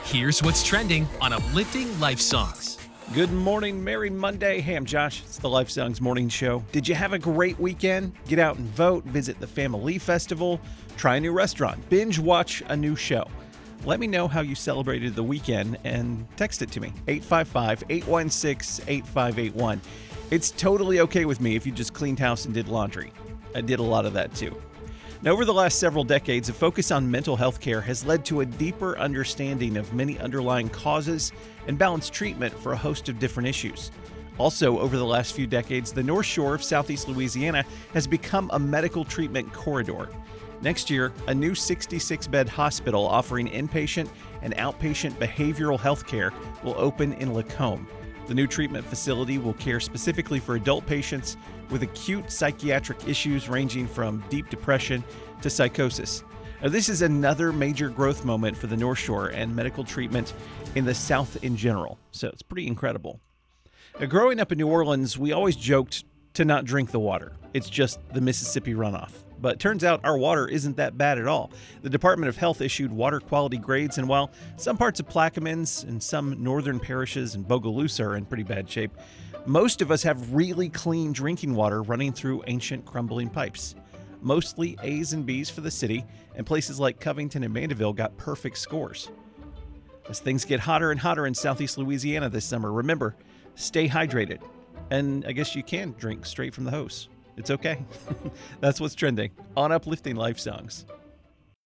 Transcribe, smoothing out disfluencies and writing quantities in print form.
Here's what's trending on Uplifting Life Songs. Good morning, Merry Monday. Hey, I'm Josh. It's the Life Songs Morning Show. Did you have a great weekend? Get out and vote, visit the Family Festival, try a new restaurant, binge watch a new show. Let me know how you celebrated the weekend and text it to me, 855-816-8581. It's totally okay with me if you just cleaned house and did laundry. I did a lot of that too. Now, over the last several decades, a focus on mental health care has led to a deeper understanding of many underlying causes and balanced treatment for a host of different issues. Also, over the last few decades, the North Shore of Southeast Louisiana has become a medical treatment corridor. Next year, a new 66-bed hospital offering inpatient and outpatient behavioral health care will open in Lacombe. The new treatment facility will care specifically for adult patients with acute psychiatric issues ranging from deep depression to psychosis. Now, this is another major growth moment for the North Shore and medical treatment in the South in general, so it's pretty incredible. Now, growing up in New Orleans, we always joked to not drink the water. It's just the Mississippi runoff. But it turns out our water isn't that bad at all. The Department of Health issued water quality grades, and while some parts of Plaquemines and some northern parishes in Bogalusa are in pretty bad shape, most of us have really clean drinking water running through ancient crumbling pipes. Mostly A's and B's for the city, and places like Covington and Mandeville got perfect scores. As things get hotter and hotter in Southeast Louisiana this summer, remember, stay hydrated. And I guess you can drink straight from the hose. It's okay. That's what's trending on Uplifting Life Songs.